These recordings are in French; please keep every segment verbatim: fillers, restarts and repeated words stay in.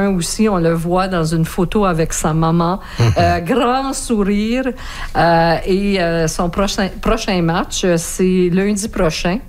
un aussi, on le voit dans une photo avec sa maman. euh, grand sourire. Euh, et euh, son prochain, prochain match, c'est lundi prochain.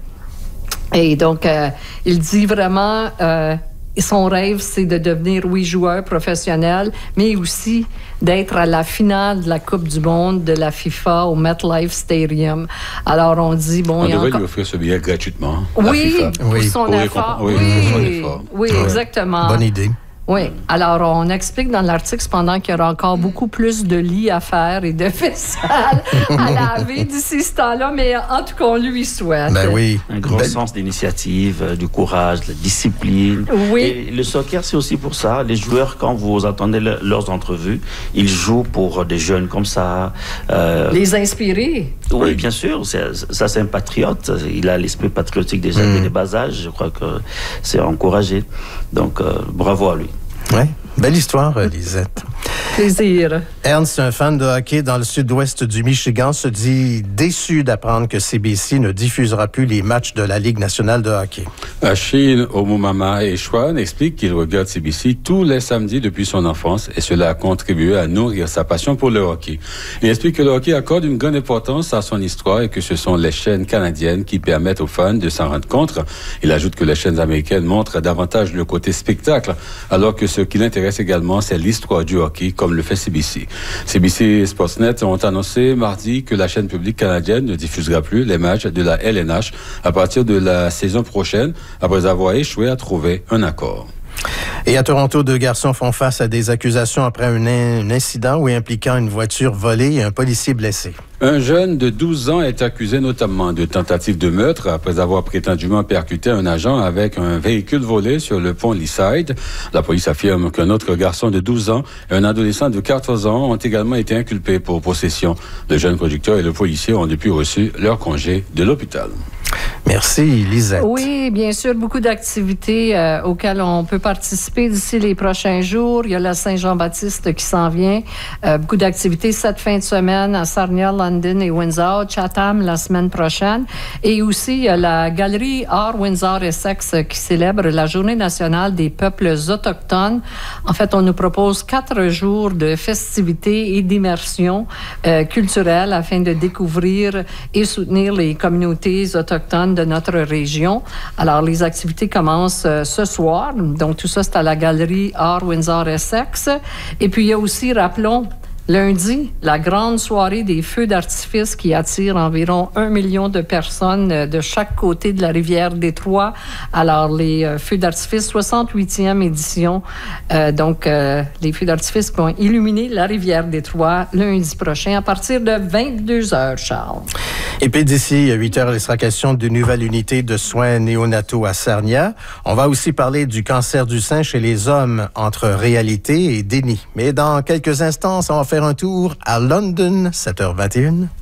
Et donc, euh, il dit vraiment... Euh, son rêve, c'est de devenir, oui, joueur professionnel, mais aussi d'être à la finale de la Coupe du Monde de la FIFA au MetLife Stadium. Alors, on dit, bon... On il y a devrait encore... lui offrir ce billet gratuitement. Oui, la FIFA. pour oui. son Pour effort. récomp- oui, Oui, pour son effort. oui, Ouais. exactement. Bonne idée. Oui. Alors, on explique dans l'article, cependant, qu'il y aura encore beaucoup plus de lits à faire et de vaisselle à laver d'ici ce temps-là, mais en tout cas, on lui souhaite. Ben oui. Un grand Ben- sens d'initiative, euh, du courage, de la discipline. Oui. Et le soccer, c'est aussi pour ça. Les joueurs, quand vous entendez le- leurs entrevues, ils jouent pour des jeunes comme ça. Euh, Les inspirer. Oui, bien sûr. C'est, ça, c'est un patriote. Il a l'esprit patriotique déjà dès le bas âge. Je crois que c'est encouragé. Donc, euh, bravo à lui. Ouais. Belle histoire, Lisette. Plaisir. Ernst, un fan de hockey dans le sud-ouest du Michigan, se dit déçu d'apprendre que C B C ne diffusera plus les matchs de la Ligue nationale de hockey. Achille Omumama Eshwan explique qu'il regarde C B C tous les samedis depuis son enfance et cela a contribué à nourrir sa passion pour le hockey. Il explique que le hockey accorde une grande importance à son histoire et que ce sont les chaînes canadiennes qui permettent aux fans de s'en rendre compte. Il ajoute que les chaînes américaines montrent davantage le côté spectacle, alors que ce qui l'intéresse également, c'est l'histoire du hockey, comme le fait C B C. C B C et Sportsnet ont annoncé mardi que la chaîne publique canadienne ne diffusera plus les matchs de la L N H à partir de la saison prochaine, après avoir échoué à trouver un accord. Et à Toronto, deux garçons font face à des accusations après un, in- un incident où impliquant une voiture volée et un policier blessé. Un jeune de douze ans est accusé notamment de tentative de meurtre après avoir prétendument percuté un agent avec un véhicule volé sur le pont Leaside. La police affirme qu'un autre garçon de douze ans et un adolescent de quatorze ans ont également été inculpés pour possession. Le jeune conducteur et le policier ont depuis reçu leur congé de l'hôpital. Merci, Lisette. Oui, bien sûr, beaucoup d'activités euh, auxquelles on peut participer d'ici les prochains jours. Il y a la Saint-Jean-Baptiste qui s'en vient. Euh, beaucoup d'activités cette fin de semaine à Sarnia, London et Windsor, Chatham la semaine prochaine. Et aussi, il y a la Galerie Art Windsor-Essex qui célèbre la Journée nationale des peuples autochtones. En fait, on nous propose quatre jours de festivités et d'immersion euh, culturelle afin de découvrir et soutenir les communautés autochtones de notre région. Alors, les activités commencent euh, ce soir. Donc, tout ça, c'est à la Galerie Art Windsor-Essex. Et puis, il y a aussi, rappelons, lundi, la grande soirée des feux d'artifice qui attire environ un million de personnes de chaque côté de la rivière Détroit. Alors, les euh, feux d'artifice, soixante-huitième édition. Euh, donc, euh, les feux d'artifice vont illuminer la rivière Détroit lundi prochain à partir de vingt-deux heures, Charles. Et puis d'ici huit heures, il sera question d'une nouvelle unité de soins néonataux à Sarnia. On va aussi parler du cancer du sein chez les hommes entre réalité et déni. Mais dans quelques instants, on va faire un tour à London, sept heures vingt et une.